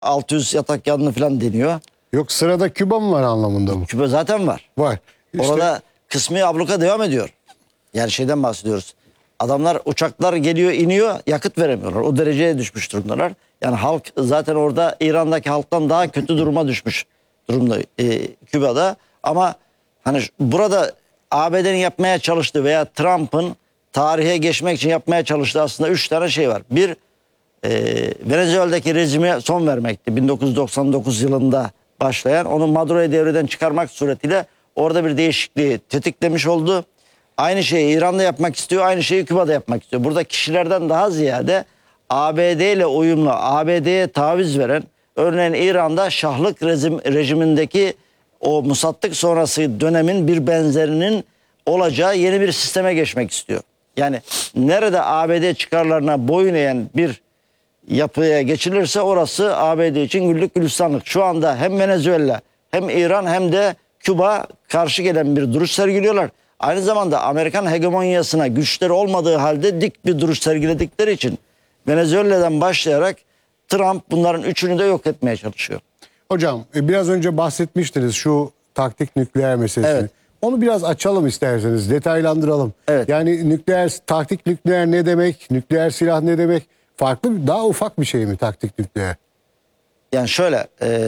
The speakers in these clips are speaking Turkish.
600 yatak yanını falan deniyor. Yok, sırada Küba mı var anlamında mı? Küba zaten var. Var. İşte, Orada kısmi abluka devam ediyor. Yani şeyden bahsediyoruz. Adamlar, uçaklar geliyor iniyor, yakıt veremiyorlar. O dereceye düşmüş durumdalar. Yani halk zaten orada İran'daki halktan daha kötü duruma düşmüş durumda Küba'da. Ama hani burada ABD'nin yapmaya çalıştığı veya Trump'ın tarihe geçmek için yapmaya çalıştığı aslında 3 tane şey var. Bir, Venezuela'daki rejime son vermekti. 1999 yılında başlayan, onu Maduro'yu devreden çıkarmak suretiyle orada bir değişikliği tetiklemiş oldu. Aynı şeyi İran'da yapmak istiyor, aynı şeyi Küba'da yapmak istiyor. Burada kişilerden daha ziyade ABD ile uyumlu, ABD'ye taviz veren, örneğin İran'da Şahlık rejimindeki o musattık sonrası dönemin bir benzerinin olacağı yeni bir sisteme geçmek istiyor. Yani nerede ABD çıkarlarına boyun eğen bir yapıya geçilirse orası ABD için güllük gülistanlık. Şu anda hem Venezuela hem İran hem de Küba karşı gelen bir duruş sergiliyorlar. Aynı zamanda Amerikan hegemonyasına güçleri olmadığı halde dik bir duruş sergiledikleri için Venezuela'dan başlayarak Trump bunların üçünü de yok etmeye çalışıyor. hocam biraz önce bahsetmiştiniz şu taktik nükleer meselesini. Evet. Onu biraz açalım isterseniz, detaylandıralım. Evet. Yani taktik nükleer ne demek? Nükleer silah ne demek? Farklı, daha ufak bir şey mi taktik nükleer? Yani şöyle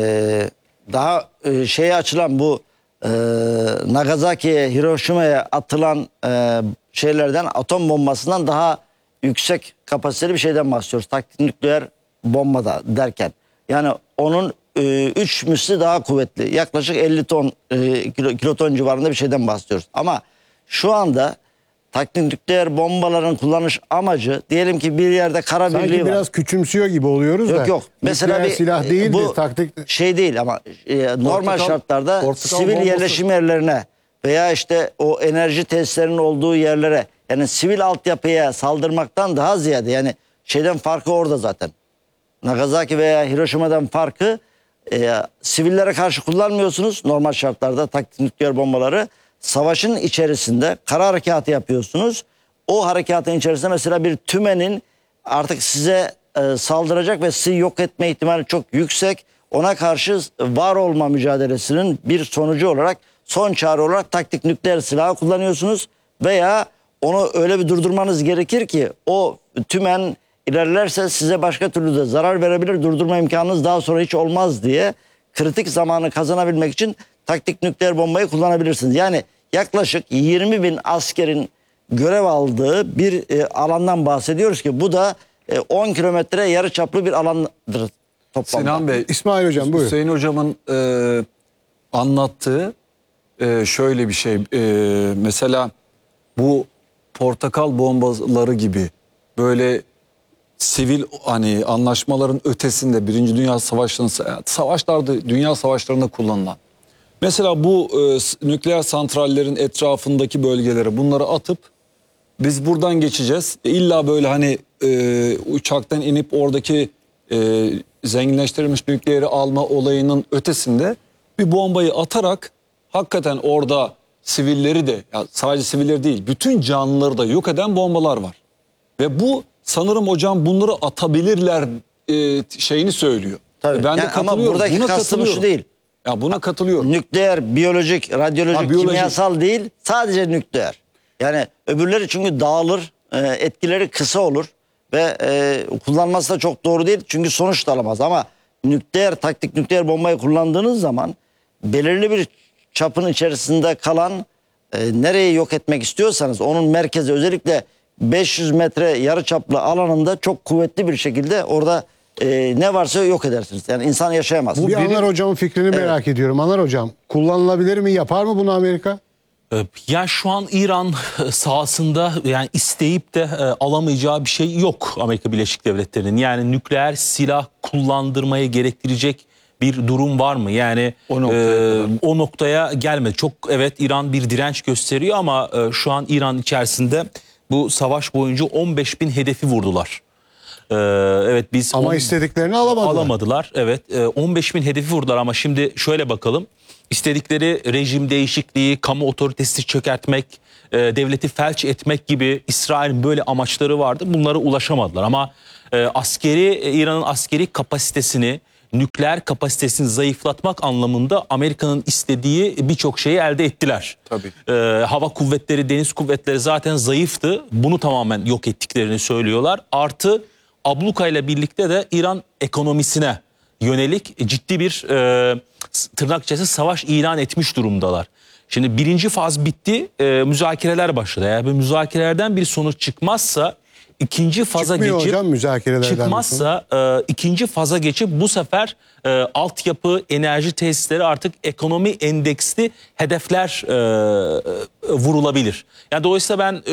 daha şeye açılan bu Nagasaki'ye, Hiroşima'ya atılan şeylerden, atom bombasından daha yüksek kapasiteli bir şeyden bahsediyoruz. Taktik nükleer bombada derken. Yani onun 3 misli daha kuvvetli. Yaklaşık 50 ton, kiloton civarında bir şeyden bahsediyoruz. Ama şu anda taktik nükleer bombaların kullanış amacı, diyelim ki bir yerde kara birliği var. Sanki biraz küçümsüyor gibi oluyoruz da. Yok. Mesela Nükleer bir silah değil bu de taktik şey değil ama normal şartlarda sivil bombası. yerleşim yerlerine veya işte o enerji tesislerinin olduğu yerlere, yani sivil altyapıya saldırmaktan daha ziyade, yani şeyden farkı orada zaten. Nagasaki veya Hiroşima'dan farkı, sivillere karşı kullanmıyorsunuz normal şartlarda taktik nükleer bombaları. Savaşın içerisinde kara harekatı yapıyorsunuz. O harekatın içerisinde mesela bir tümenin artık size saldıracak ve sizi yok etme ihtimali çok yüksek. Ona karşı var olma mücadelesinin bir sonucu olarak, son çare olarak taktik nükleer silahı kullanıyorsunuz. Veya onu öyle bir durdurmanız gerekir ki o tümen ilerlerse size başka türlü de zarar verebilir. Durdurma imkanınız daha sonra hiç olmaz diye kritik zamanı kazanabilmek için taktik nükleer bombayı kullanabilirsiniz. Yani yaklaşık 20 bin askerin görev aldığı bir alandan bahsediyoruz ki bu da 10 kilometre yarıçaplı bir alandır toplamda. Sinan Bey, İsmail hocam buyurun. Hüseyin hocamın anlattığı şöyle bir şey. Mesela bu portakal bombaları gibi böyle sivil hani anlaşmaların ötesinde Birinci Dünya Savaşlarında, dünya savaşlarında kullanılan. Mesela bu nükleer santrallerin etrafındaki bölgelere bunları atıp biz buradan geçeceğiz. İlla böyle hani uçaktan inip oradaki zenginleştirilmiş nükleeri alma olayının ötesinde bir bombayı atarak hakikaten orada sivilleri de, ya sadece sivilleri değil, bütün canlıları da yok eden bombalar var. Ve bu sanırım hocam bunları atabilirler şeyini söylüyor. Tabii. Ben de Yani ama buradaki buna kastım şu değil. Ya buna katılıyorum. Nükleer, biyolojik, radyolojik, biyolojik. kimyasal değil, sadece nükleer. Yani öbürleri çünkü dağılır, etkileri kısa olur ve kullanması da çok doğru değil çünkü sonuç da alamaz. Ama nükleer, taktik nükleer bombayı kullandığınız zaman belirli bir çapın içerisinde kalan, nereyi yok etmek istiyorsanız onun merkezi, özellikle 500 metre yarıçaplı alanında çok kuvvetli bir şekilde orada ne varsa yok edersiniz. Yani insan yaşayamaz. Bir Anar hocamın fikrini merak ediyorum. Anar hocam, kullanılabilir mi? Yapar mı bunu Amerika? Ya şu an İran sahasında yani isteyip de alamayacağı bir şey yok Amerika Birleşik Devletleri'nin. Yani nükleer silah kullandırmaya gerektirecek bir durum var mı? Yani o noktaya gelmedi. Çok evet, İran bir direnç gösteriyor ama şu an İran içerisinde bu savaş boyunca 15 bin hedefi vurdular. Evet biz ama istediklerini alamadılar. Alamadılar. Evet, 15 bin hedefi vurdular ama şimdi şöyle bakalım. İstedikleri rejim değişikliği, kamu otoritesi çökertmek, devleti felç etmek gibi İsrail'in böyle amaçları vardı. Bunlara ulaşamadılar ama İran'ın askeri kapasitesini nükleer kapasitesini zayıflatmak anlamında Amerika'nın istediği birçok şeyi elde ettiler. Tabii. Hava kuvvetleri, deniz kuvvetleri zaten zayıftı. Bunu tamamen yok ettiklerini söylüyorlar. Artı abluka ile birlikte de İran ekonomisine yönelik ciddi bir tırnak içerisinde savaş ilan etmiş durumdalar. Şimdi birinci faz bitti, müzakereler başladı. Eğer bu müzakerelerden bir sonuç çıkmazsa ikinci faza Çıkmıyor geçip hocam müzakerelerden. çıkmazsa ikinci faza geçip bu sefer altyapı, enerji tesisleri artık ekonomi endeksli hedefler vurulabilir. Yani dolayısıyla ben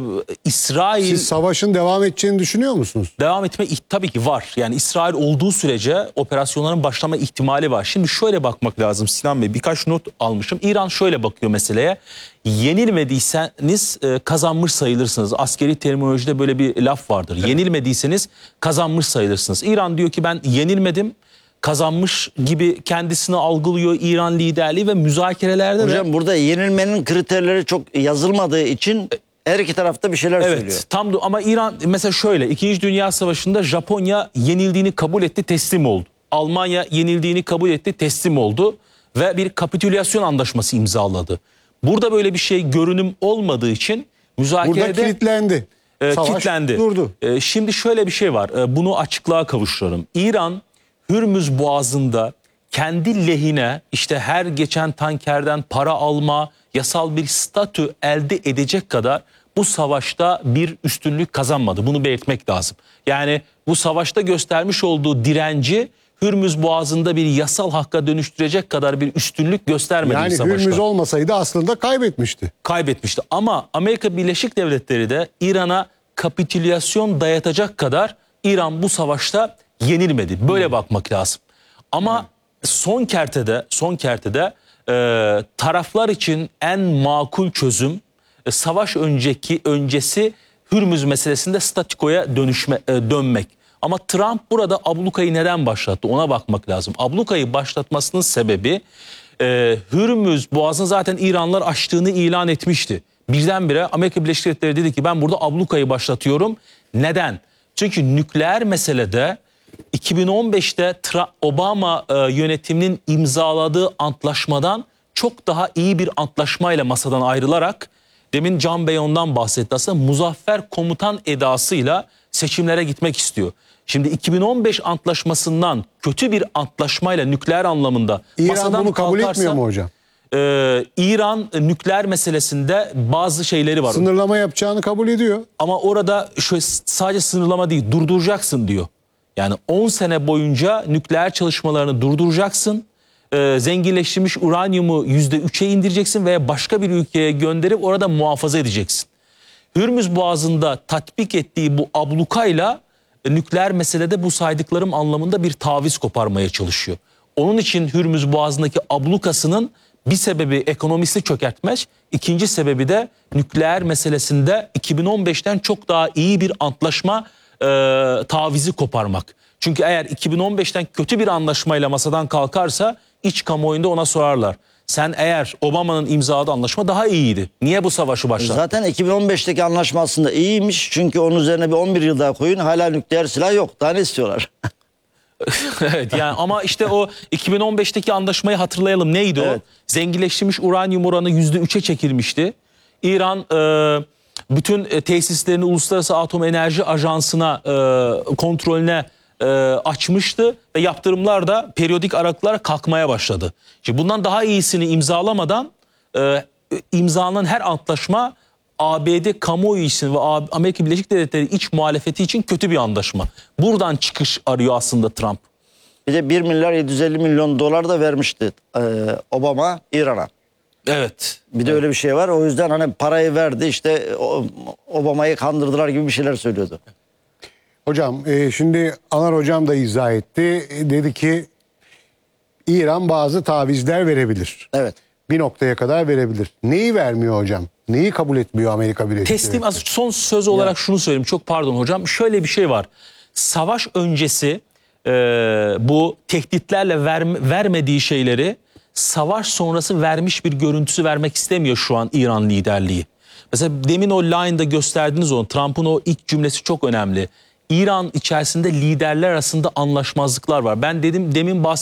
İsrail Siz savaşın devam edeceğini düşünüyor musunuz? devam etme tabii ki var. Yani İsrail olduğu sürece operasyonların başlama ihtimali var. Şimdi şöyle bakmak lazım Sinan Bey. Birkaç not almışım. İran şöyle bakıyor meseleye. Yenilmediyseniz kazanmış sayılırsınız. Askeri terminolojide böyle bir laf vardır. Evet. Yenilmediyseniz kazanmış sayılırsınız. İran diyor ki ben yenilmedim. Kazanmış gibi kendisini algılıyor İran liderliği ve müzakerelerde Hocam burada yenilmenin kriterleri çok yazılmadığı için her iki tarafta bir şeyler söylüyor. Evet, ama İran mesela şöyle 2. Dünya Savaşı'nda Japonya yenildiğini kabul etti, teslim oldu. Almanya yenildiğini kabul etti, teslim oldu ve bir kapitülasyon anlaşması imzaladı. Burada böyle bir şey görünüm olmadığı için müzakerede Burada kilitlendi. Savaş kilitlendi. durdu. Şimdi şöyle bir şey var. Bunu açıklığa kavuşturalım. İran Hürmüz Boğazı'nda kendi lehine işte her geçen tankerden para alma, yasal bir statü elde edecek kadar bu savaşta bir üstünlük kazanmadı. Bunu belirtmek lazım. Yani bu savaşta göstermiş olduğu direnci Hürmüz Boğazı'nda bir yasal hakka dönüştürecek kadar bir üstünlük göstermedi Yani savaşta. Hürmüz olmasaydı aslında kaybetmişti. Kaybetmişti. Ama Amerika Birleşik Devletleri de İran'a kapitülasyon dayatacak kadar İran bu savaşta yenilmedi. Böyle bakmak lazım. Ama son kertede taraflar için en makul çözüm savaş öncesi Hürmüz meselesinde statikoya dönmek. Ama Trump burada ablukayı neden başlattı? Ona bakmak lazım. Ablukayı başlatmasının sebebi Hürmüz Boğazı'nı zaten İranlılar açtığını ilan etmişti. Birdenbire Amerika Birleşik Devletleri dedi ki ben burada ablukayı başlatıyorum. Neden? Çünkü nükleer meselede 2015'te Obama yönetiminin imzaladığı antlaşmadan çok daha iyi bir antlaşmayla masadan ayrılarak demin Can Bey ondan bahsetti aslında muzaffer komutan edasıyla seçimlere gitmek istiyor. Şimdi 2015 antlaşmasından kötü bir antlaşmayla nükleer anlamında İran masadan bunu kabul kalkarsa, etmiyor mu hocam? İran nükleer meselesinde bazı şeyleri var. Sınırlama yapacağını kabul ediyor. Ama orada sadece sınırlama değil durduracaksın diyor. Yani 10 sene boyunca nükleer çalışmalarını durduracaksın. Zenginleştirilmiş uranyumu %3'e indireceksin veya başka bir ülkeye gönderip orada muhafaza edeceksin. Hürmüz Boğazı'nda tatbik ettiği bu ablukayla nükleer meselede bu saydıklarım anlamında bir taviz koparmaya çalışıyor. Onun için Hürmüz Boğazı'ndaki ablukasının bir sebebi ekonomisi çökertmek, ikinci sebebi de nükleer meselesinde 2015'ten çok daha iyi bir antlaşma tavizi koparmak. Çünkü eğer 2015'ten kötü bir anlaşmayla masadan kalkarsa iç kamuoyunda ona sorarlar. Sen eğer Obama'nın imzaladığı anlaşma daha iyiydi. Niye bu savaşı başlattın? Zaten 2015'teki anlaşma aslında iyiymiş. Çünkü onun üzerine bir 11 yıl daha koyun. Hala nükleer silah yok. Daha ne istiyorlar? Evet yani ama işte o 2015'teki anlaşmayı hatırlayalım. Neydi o? Evet. Zenginleştirilmiş uranyum oranı %3'e çekilmişti. İran bütün tesislerini Uluslararası Atom Enerji Ajansı'na kontrolüne açmıştı ve yaptırımlar da periyodik aralıklarla kalkmaya başladı. Şimdi bundan daha iyisini imzalamadan imzalanan her antlaşma ABD kamuoyu için ve Amerika Birleşik Devletleri iç muhalefeti için kötü bir anlaşma. Buradan çıkış arıyor aslında Trump. Bir de 1 milyar 750 milyon dolar da vermişti Obama İran'a. Evet. Bir de öyle bir şey var. O yüzden hani parayı verdi işte Obama'yı kandırdılar gibi bir şeyler söylüyordu. Hocam şimdi Anar hocam da izah etti. Dedi ki İran bazı tavizler verebilir. Evet. Bir noktaya kadar verebilir. Neyi vermiyor hocam? Neyi kabul etmiyor Amerika Birleşik Devletleri? Son söz olarak şunu söyleyeyim. Çok pardon hocam. Şöyle bir şey var. Savaş öncesi bu tehditlerle vermediği şeyleri savaş sonrası vermiş bir görüntüsü vermek istemiyor şu an İran liderliği. Mesela demin o line'da gösterdiniz onu. Trump'ın o ilk cümlesi çok önemli. İran içerisinde liderler arasında anlaşmazlıklar var. Ben demin bahsettim.